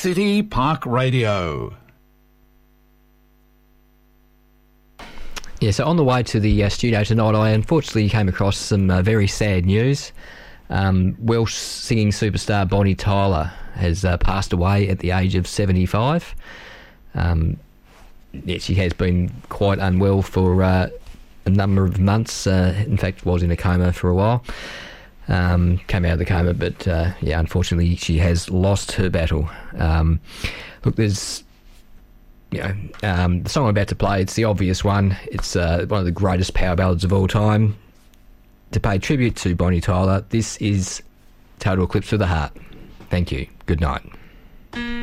City Park Radio. Yeah, so on the way to the studio tonight, I unfortunately came across some very sad news. Welsh singing superstar Bonnie Tyler has passed away at the age of 75. She has been quite unwell for a number of months. In fact, was in a coma for a while. Came out of the coma, but unfortunately she has lost her battle. Look, there's... the song I'm about to play, it's the obvious one. It's one of the greatest power ballads of all time. To pay tribute to Bonnie Tyler, this is Total Eclipse of the Heart. Thank you. Good night.